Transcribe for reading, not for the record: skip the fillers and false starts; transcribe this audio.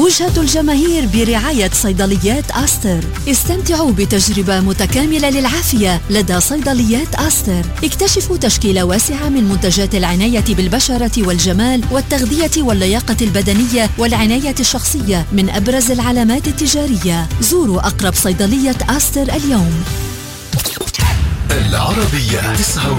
وجهة الجماهير برعاية صيدليات آستر. استمتعوا بتجربة متكاملة للعافية لدى صيدليات آستر. اكتشفوا تشكيلة واسعة من منتجات العناية بالبشرة والجمال والتغذية واللياقة البدنية والعناية الشخصية من أبرز العلامات التجارية. زوروا أقرب صيدلية آستر اليوم. العربية 99.